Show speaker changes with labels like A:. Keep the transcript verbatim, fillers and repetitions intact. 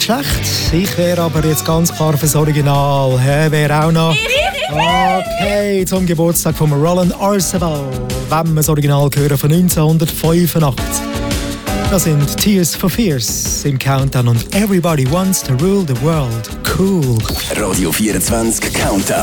A: nicht schlecht. Ich wäre aber jetzt ganz klar fürs Original. Hä, wer auch noch? Okay, zum Geburtstag von Roland Arceval. Wenn wir das Original hören von neunzehnhundertfünfundachtzig. Das sind Tears for Fears im Countdown und Everybody Wants to Rule the World. Cool.
B: Radio vierundzwanzig Countdown.